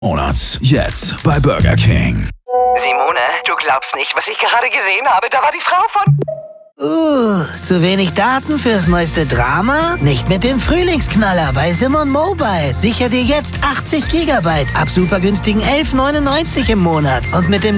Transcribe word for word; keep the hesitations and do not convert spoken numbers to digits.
Monats. Jetzt bei Burger King. Simone, du glaubst nicht, was ich gerade gesehen habe. Da war die Frau von... Uh, zu wenig Daten fürs neueste Drama? Nicht mit dem Frühlingsknaller bei Simon Mobile. Sicher dir jetzt achtzig Gigabyte ab super günstigen elf neunundneunzig im Monat. Und mit dem